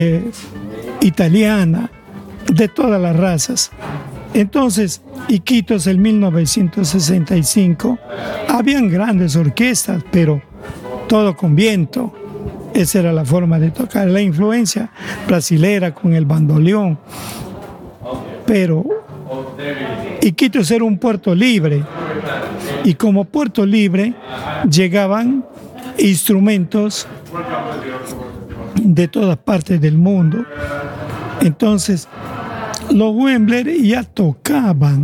italiana, de todas las razas. Entonces, Iquitos en 1965, habían grandes orquestas, pero todo con viento. Esa era la forma de tocar, la influencia brasilera con el bandoneón. Pero Iquitos era un puerto libre, y como puerto libre llegaban instrumentos de todas partes del mundo. Entonces, los Wembler ya tocaban,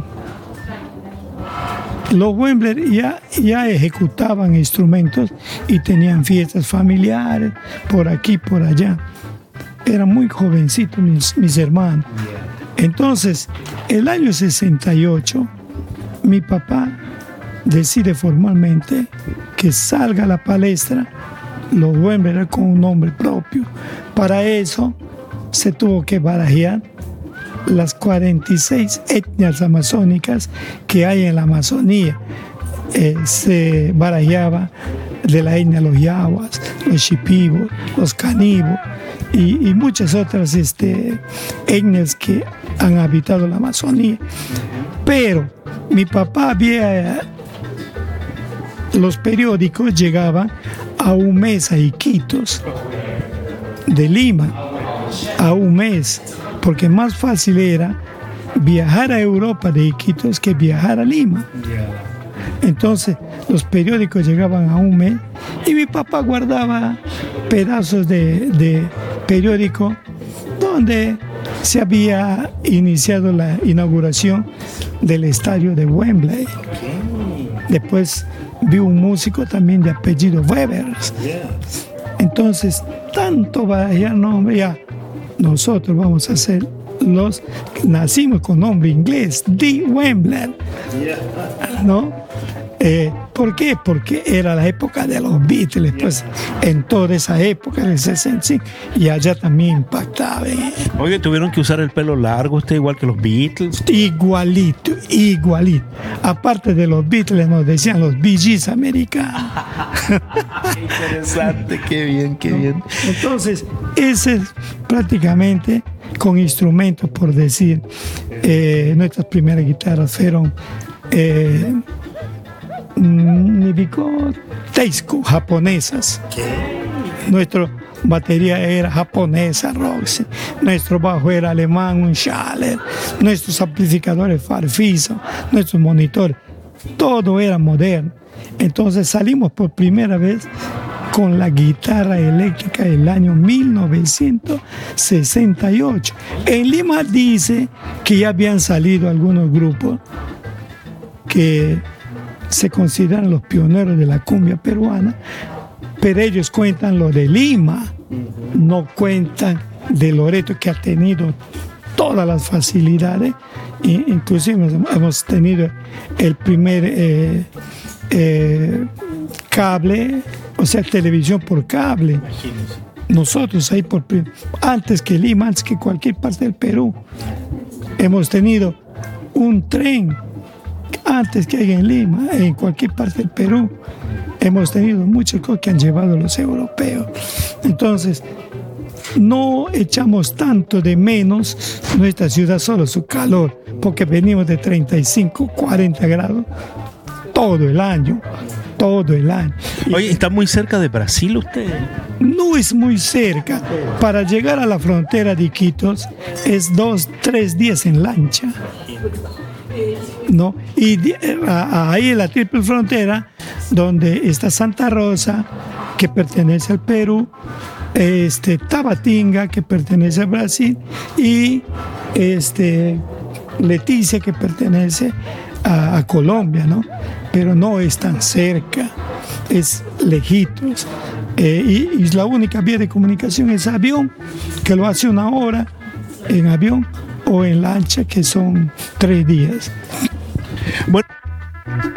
los Wembler ya ejecutaban instrumentos y tenían fiestas familiares por aquí, por allá. Eran muy jovencitos mis hermanos. Entonces, el año 68, mi papá decide formalmente que salga a la palestra los Wembler con un nombre propio. Para eso se tuvo que barajear las 46 etnias amazónicas que hay en la Amazonía. Se barajeaba de la etnia los yaguas, los shipibos, los canibos y muchas otras etnias que han habitado la Amazonía. Pero mi papá había, los periódicos llegaban a un mes a Iquitos, de Lima, a un mes, porque más fácil era viajar a Europa de Iquitos que viajar a Lima. Entonces los periódicos llegaban a un mes y mi papá guardaba pedazos de periódico donde se había iniciado la inauguración del estadio de Wembley. Después vi un músico también de apellido Webers. Entonces, tanto ya nombre, ya nosotros vamos a ser los que nacimos con nombre inglés, The Wembler, ¿no? ¿Por qué? Porque era la época de los Beatles, pues en toda esa época del 65, y allá también impactaba. Oye, ¿tuvieron que usar el pelo largo usted igual que los Beatles? Igualito, igualito. Aparte de los Beatles nos decían los Bee Gees americanos. Qué interesante, qué bien, qué bien. Entonces, ese es prácticamente con instrumentos, por decir, nuestras primeras guitarras fueron Nibico Teisco, japonesas. Nuestra batería era japonesa, Roxy. Nuestro bajo era alemán, un Schaller. Nuestros amplificadores Farfisa, nuestros monitores, todo era moderno. Entonces salimos por primera vez con la guitarra eléctrica el año 1968. En Lima dice que ya habían salido algunos grupos que se consideran los pioneros de la cumbia peruana, pero ellos cuentan lo de Lima, no cuentan de Loreto, que ha tenido todas las facilidades, inclusive hemos tenido el primer cable, o sea, televisión por cable. Imagínense. Nosotros ahí antes que Lima, antes que cualquier parte del Perú, hemos tenido un tren antes que hay en Lima, en cualquier parte del Perú. Hemos tenido muchas cosas que han llevado los europeos. Entonces, no echamos tanto de menos nuestra ciudad, solo su calor, porque venimos de 35, 40 grados todo el año. Todo el año. Oye, ¿está muy cerca de Brasil usted? No es muy cerca. Para llegar a la frontera de Iquitos es 2-3 días en lancha, ¿no? Y ahí en la triple frontera, donde está Santa Rosa, que pertenece al Perú, Tabatinga, que pertenece a Brasil, y Leticia, que pertenece a Colombia, ¿no? Pero no es tan cerca, es lejitos. Y la única vía de comunicación es avión, que lo hace 1 hora en avión, o en lancha, que son 3 días. Bueno.